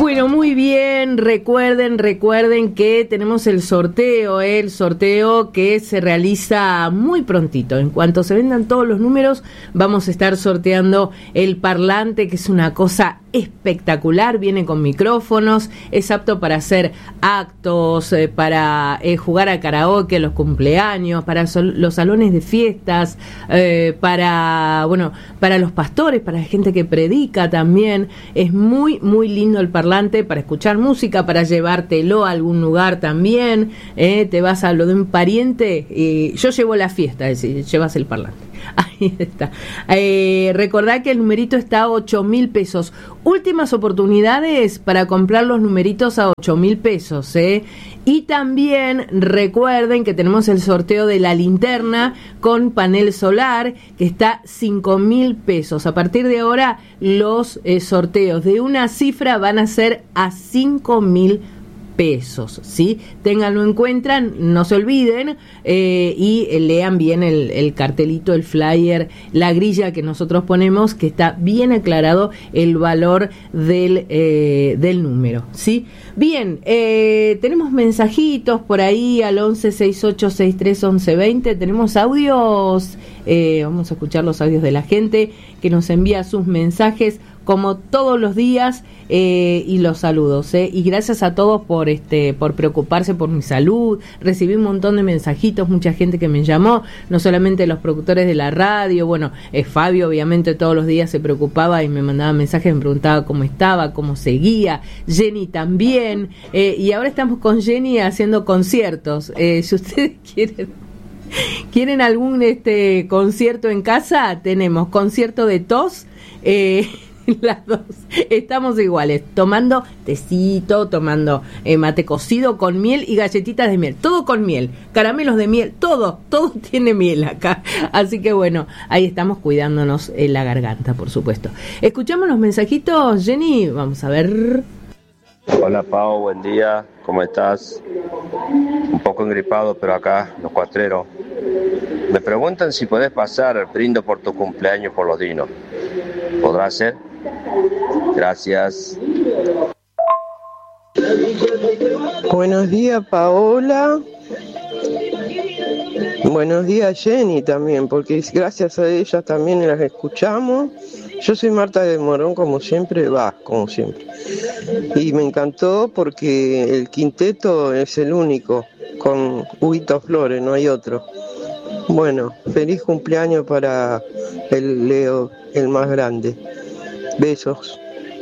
Bueno, muy bien, recuerden que tenemos el sorteo que se realiza muy prontito. En cuanto se vendan todos los números, vamos a estar sorteando el parlante, que es una cosa espectacular, viene con micrófonos, es apto para hacer actos, para jugar a karaoke, los cumpleaños, para los salones de fiestas, para los pastores, para la gente que predica también. Es muy, muy lindo el parlante para escuchar música, para llevártelo a algún lugar también. Te vas a lo de un pariente, yo llevo la fiesta, es decir, llevas el parlante. Ahí está. Recordá que el numerito está a 8.000 pesos. Últimas oportunidades para comprar los numeritos a 8.000 pesos. Y también recuerden que tenemos el sorteo de la linterna con panel solar, que está 5.000 pesos. A partir de ahora, los sorteos de una cifra van a ser a 5.000 pesos, ¿sí? Ténganlo en cuenta, no se olviden, y lean bien el cartelito, el flyer, la grilla que nosotros ponemos, que está bien aclarado el valor del número, ¿sí? Bien, tenemos mensajitos por ahí al 1168631120, tenemos audios, vamos a escuchar los audios de la gente que nos envía sus mensajes como todos los días, y los saludos, y gracias a todos por preocuparse por mi salud. Recibí un montón de mensajitos, mucha gente que me llamó, no solamente los productores de la radio, Fabio obviamente todos los días se preocupaba y me mandaba mensajes, me preguntaba cómo estaba, cómo seguía, Jenny también, y ahora estamos con Jenny haciendo conciertos. Si ustedes quieren algún concierto en casa, tenemos concierto de tos, las dos estamos iguales, tomando tecito, tomando mate cocido con miel y galletitas de miel, todo con miel, caramelos de miel, todo tiene miel acá, así que ahí estamos cuidándonos la garganta, por supuesto. Escuchamos los mensajitos, Jenny, vamos a ver. Hola Pau, buen día, ¿cómo estás? Un poco engripado, pero acá, los cuatreros. Me preguntan si podés pasar brindo por tu cumpleaños por los dinos. ¿Podrá ser? Gracias. Buenos días, Paola. Buenos días, Jenny, también, porque gracias a ella también las escuchamos. Yo soy Marta de Morón, como siempre. Y me encantó porque el quinteto es el único, con Huguito Flores, no hay otro. Bueno, feliz cumpleaños para el Leo, el más grande. Besos.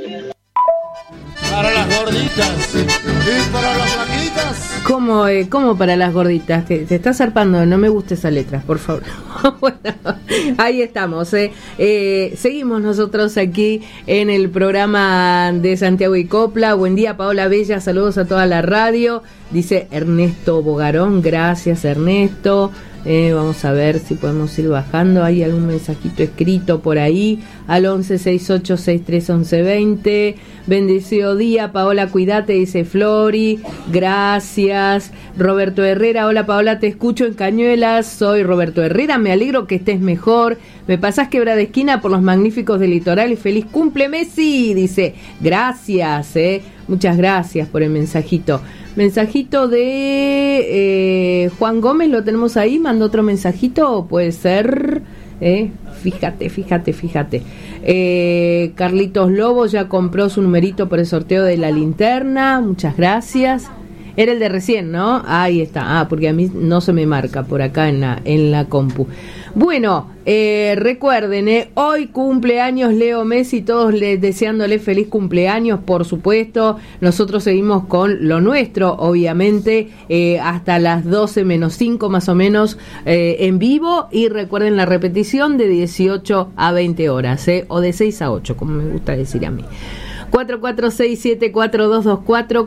Para las gorditas y para las flaquitas. ¿Cómo para las gorditas? Te está zarpando, no me gusta esa letra, por favor. Bueno, ahí estamos. Seguimos nosotros aquí en el programa de Santiago y Copla. Buen día, Paola Bella, saludos a toda la radio. Dice Ernesto Bogarón, gracias Ernesto. Vamos a ver si podemos ir bajando. Hay algún mensajito escrito por ahí al 1168631120. Bendecido día, Paola, cuídate, dice Flori. Gracias. Roberto Herrera, hola Paola, te escucho en Cañuelas. Soy Roberto Herrera, me alegro que estés mejor. Me pasás quebrada esquina por los magníficos del litoral y feliz cumple Messi, dice. Gracias, muchas gracias por el mensajito. Mensajito de Juan Gómez, lo tenemos ahí, mandó otro mensajito, puede ser, fíjate. Carlitos Lobo ya compró su numerito por el sorteo de la linterna, muchas gracias. Era el de recién, ¿no? Ahí está, porque a mí no se me marca por acá en la compu. Bueno, recuerden, hoy cumpleaños Leo Messi, todos deseándole feliz cumpleaños, por supuesto. Nosotros seguimos con lo nuestro, obviamente, hasta las 12 menos 5 más o menos en vivo. Y recuerden la repetición de 18 a 20 horas, o de 6 a 8, como me gusta decir a mí. 44674224,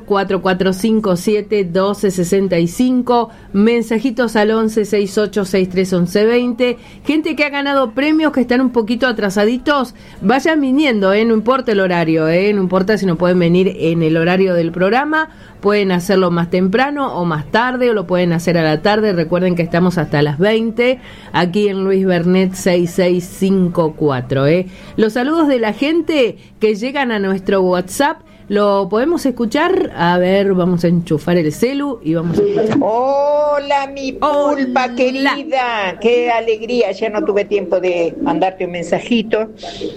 44571265, mensajitos al 1168631120. Gente que ha ganado premios, que están un poquito atrasaditos, vayan viniendo, no importa el horario, no importa si no pueden venir en el horario del programa, pueden hacerlo más temprano o más tarde, o lo pueden hacer a la tarde. Recuerden que estamos hasta las 20 aquí en Luis Bernet 6654. Los saludos de la gente que llegan a nuestro WhatsApp ¿Lo podemos escuchar? A ver, vamos a enchufar el celu y vamos a escuchar. Hola, mi pulpa querida, qué alegría, ya no tuve tiempo de mandarte un mensajito,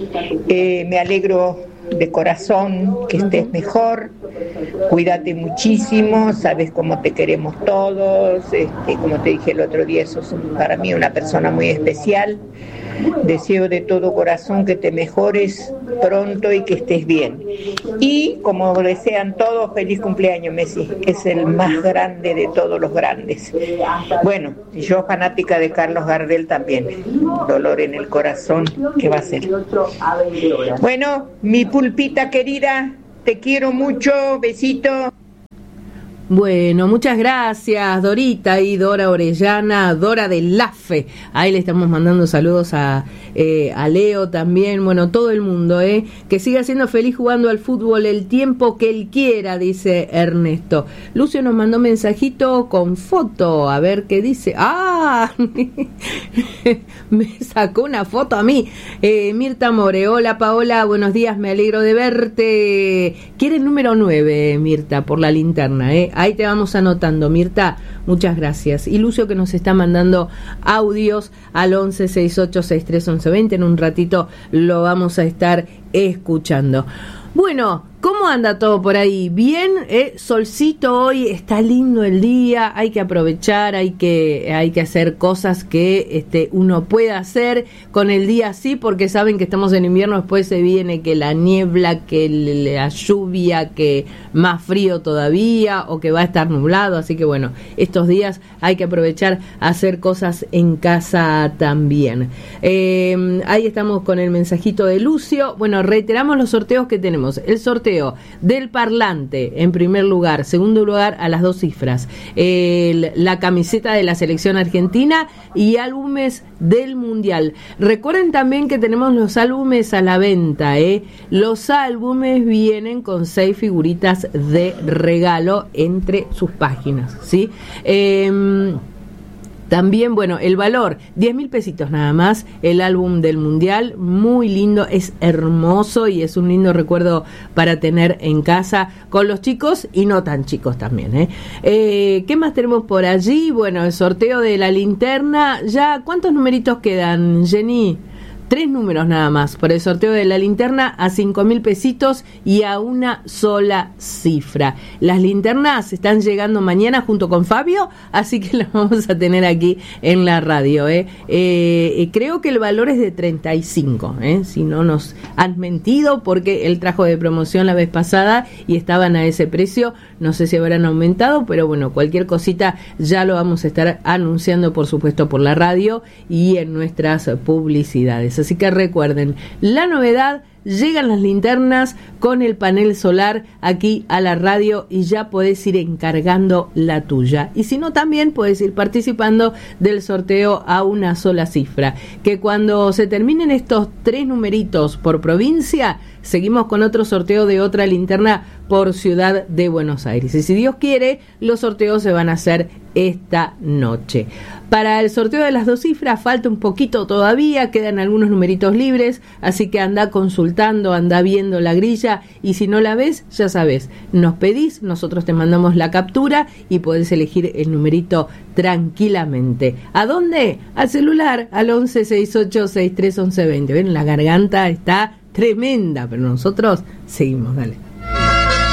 me alegro de corazón que estés mejor, cuídate muchísimo, sabes cómo te queremos todos, como te dije el otro día, sos para mí una persona muy especial. Deseo de todo corazón que te mejores pronto y que estés bien. Y como desean todos, feliz cumpleaños, Messi. Es el más grande de todos los grandes. Bueno, yo fanática de Carlos Gardel también. Dolor en el corazón, ¿qué va a ser? Bueno, mi pulpita querida, te quiero mucho, besito. Bueno, muchas gracias, Dorita y Dora Orellana, Dora del LAFE. Ahí le estamos mandando saludos a Leo también, bueno, todo el mundo, que siga siendo feliz jugando al fútbol el tiempo que él quiera, dice Ernesto. Lucio nos mandó mensajito con foto, a ver qué dice. ¡Ah! Me sacó una foto a mí. Mirta More, hola Paola, buenos días, me alegro de verte. Quiere el número 9, Mirta, por la linterna, Ahí te vamos anotando, Mirta, muchas gracias. Y Lucio que nos está mandando audios al 1168631120, en un ratito lo vamos a estar escuchando. Bueno, ¿cómo anda todo por ahí? Bien, solcito hoy, está lindo el día, hay que aprovechar, hay que hacer cosas que uno pueda hacer con el día así, porque saben que estamos en invierno, después se viene que la niebla, que la lluvia, que más frío todavía, o que va a estar nublado, así que bueno, estos días hay que aprovechar a hacer cosas en casa también. Ahí estamos con el mensajito de Lucio. Bueno, reiteramos los sorteos que tenemos. El sorteo del parlante en primer lugar, segundo lugar a las 2 cifras, la camiseta de la selección argentina y álbumes del mundial. Recuerden también que tenemos los álbumes a la venta, los álbumes vienen con 6 figuritas de regalo entre sus páginas, ¿sí? También, bueno, el valor, 10.000 pesitos nada más, el álbum del mundial, muy lindo, es hermoso y es un lindo recuerdo para tener en casa con los chicos y no tan chicos también, ¿Qué más tenemos por allí? Bueno, el sorteo de la linterna, ya, ¿cuántos numeritos quedan, Jenny? 3 números nada más por el sorteo de la linterna a 5.000 pesitos y a una sola cifra. Las linternas están llegando mañana junto con Fabio, así que las vamos a tener aquí en la radio. Creo que el valor es de 35, si no nos han mentido, porque él trajo de promoción la vez pasada y estaban a ese precio. No sé si habrán aumentado, pero bueno, cualquier cosita ya lo vamos a estar anunciando, por supuesto, por la radio y en nuestras publicidades. Así que recuerden, la novedad, llegan las linternas con el panel solar aquí a la radio y ya podés ir encargando la tuya. Y si no, también podés ir participando del sorteo a una sola cifra. Que cuando se terminen estos 3 numeritos por provincia, seguimos con otro sorteo de otra linterna por Ciudad de Buenos Aires. Y si Dios quiere, los sorteos se van a hacer esta noche. Para el sorteo de las 2 cifras falta un poquito todavía, quedan algunos numeritos libres, así que anda consultando, anda viendo la grilla y si no la ves, ya sabes, nos pedís, nosotros te mandamos la captura y podés elegir el numerito tranquilamente. ¿A dónde? Al celular, al 1168631120. Ven, la garganta está tremenda, pero nosotros seguimos, dale.